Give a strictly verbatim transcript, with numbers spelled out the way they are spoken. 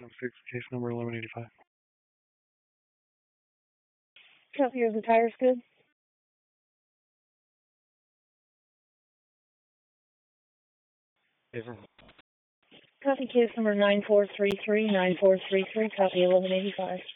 six, case number eleven eighty-five. Copy, are the tires good? Yes, sir. Copy, case number nine four three three, nine four three three, copy eleven eighty-five.